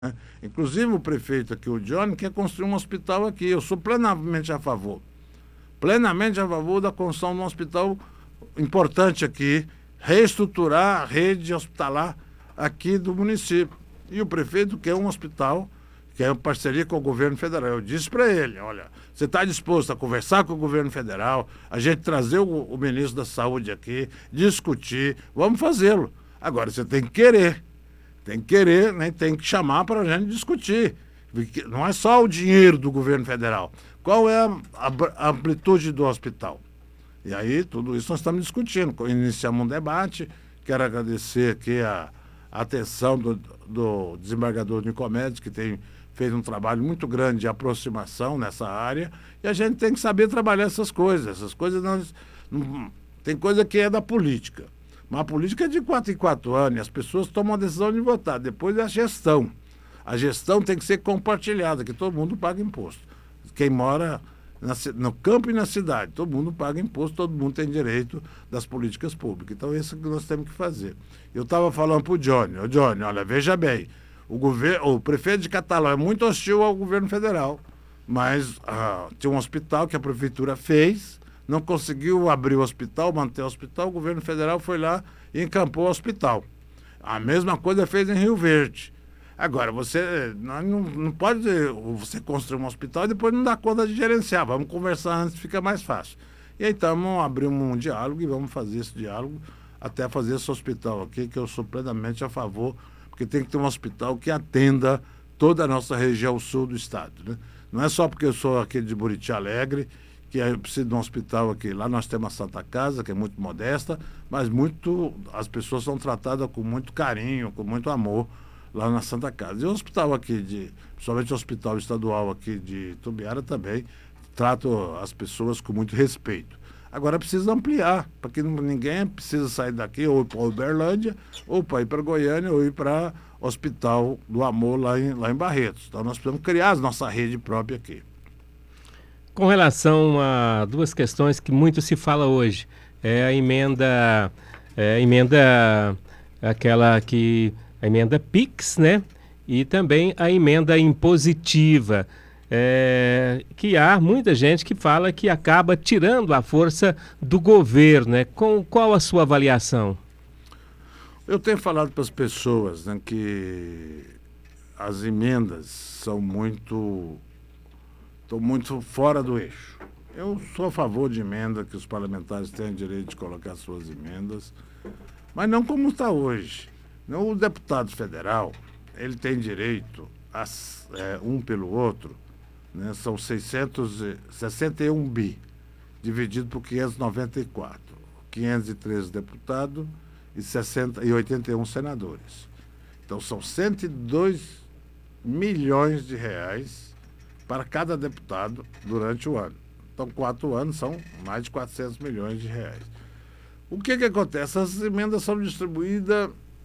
né? Inclusive o prefeito aqui, o Johnny, quer construir um hospital aqui. Eu sou plenamente a favor da construção de um hospital importante aqui, reestruturar a rede hospitalar aqui do município. E o prefeito quer um hospital, quer uma parceria com o governo federal. Eu disse para ele, olha, você está disposto a conversar com o governo federal, a gente trazer o ministro da Saúde aqui, discutir, vamos fazê-lo. Agora, você tem que querer, né? Tem que chamar para a gente discutir. Não é só o dinheiro do governo federal. Qual é a amplitude do hospital? E aí, tudo isso nós estamos discutindo. Iniciamos um debate. Quero agradecer aqui a atenção do desembargador Nicomedes, que tem feito um trabalho muito grande de aproximação nessa área. E a gente tem que saber trabalhar essas coisas. Essas coisas não tem coisa que é da política. Mas a política é de 4 em 4 anos. E as pessoas tomam a decisão de votar. Depois é a gestão. A gestão tem que ser compartilhada, que todo mundo paga imposto. Quem mora no campo e na cidade, todo mundo paga imposto, todo mundo tem direito das políticas públicas. Então, isso é que nós temos que fazer. Eu estava falando para o Johnny, olha, veja bem, o prefeito de Catalão é muito hostil ao governo federal, mas tinha um hospital que a prefeitura fez, não conseguiu abrir o hospital, manter o hospital, o governo federal foi lá e encampou o hospital. A mesma coisa fez em Rio Verde. Agora, você não pode você construir um hospital e depois não dar conta de gerenciar. Vamos conversar antes, fica mais fácil. E aí estamos abrindo um diálogo e vamos fazer esse diálogo até fazer esse hospital aqui, que eu sou plenamente a favor, porque tem que ter um hospital que atenda toda a nossa região sul do estado, né? Não é só porque eu sou aqui de Buriti Alegre que eu preciso de um hospital aqui. Lá nós temos a Santa Casa, que é muito modesta, mas as pessoas são tratadas com muito carinho, com muito amor, lá na Santa Casa. E o hospital aqui, principalmente o hospital estadual aqui de Itubiara também, trato as pessoas com muito respeito. Agora precisa ampliar, para que ninguém precisa sair daqui ou ir para Uberlândia, ou para ir para Goiânia, ou ir para o Hospital do Amor lá em Barretos. Então nós precisamos criar a nossa rede própria aqui. Com relação a duas questões que muito se fala hoje, a emenda a emenda PIX, né? E também a emenda impositiva, que há muita gente que fala que acaba tirando a força do governo, né? Qual a sua avaliação? Eu tenho falado para as pessoas, né, que as emendas estão muito fora do eixo. Eu sou a favor de emenda, que os parlamentares têm direito de colocar suas emendas, mas não como está hoje. O deputado federal, ele tem direito um pelo outro, né? São 661 bi, dividido por 594. 513 deputados e 81 senadores. Então, são 102 milhões de reais para cada deputado durante o ano. Então, 4 anos são mais de 400 milhões de reais. O que acontece? Essas emendas são distribuídas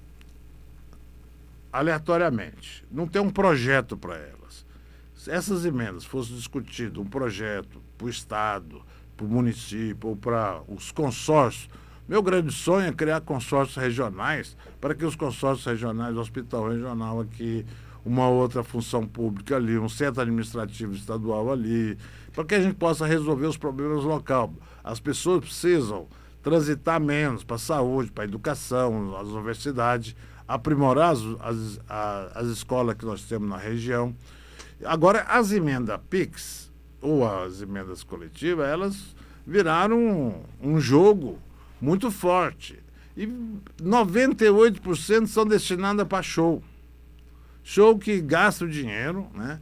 aleatoriamente. Não tem um projeto para elas. Se essas emendas fossem discutidas, um projeto para o Estado, para o município ou para os consórcios, meu grande sonho é criar consórcios regionais, para que os consórcios regionais, o hospital regional aqui, uma outra função pública ali, um centro administrativo estadual ali, para que a gente possa resolver os problemas locais. As pessoas precisam transitar menos para a saúde, para a educação, as universidades, aprimorar as escolas que nós temos na região. Agora, as emendas PIX, ou as emendas coletivas, elas viraram um jogo muito forte. E 98% são destinadas para show. Show que gasta o dinheiro, né?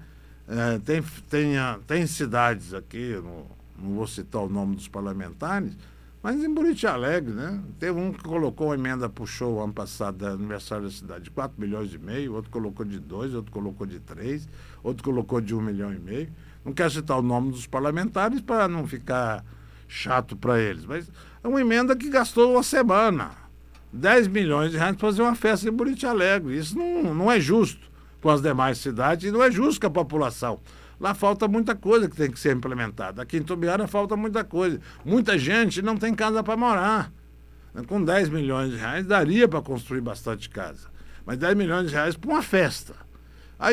Tem cidades aqui, não vou citar o nome dos parlamentares, mas em Buriti Alegre, né? Teve um que colocou uma emenda para o show ano passado, da aniversário da cidade, de 4 milhões e meio, outro colocou de 2, outro colocou de 3, outro colocou de 1,5 milhão. Não quero citar o nome dos parlamentares para não ficar chato para eles, mas é uma emenda que gastou uma semana, 10 milhões de reais para fazer uma festa em Buriti Alegre. Isso não é justo com as demais cidades e não é justo com a população. Lá falta muita coisa que tem que ser implementada. Aqui em Itubiara falta muita coisa. Muita gente não tem casa para morar. Com 10 milhões de reais daria para construir bastante casa. Mas 10 milhões de reais para uma festa.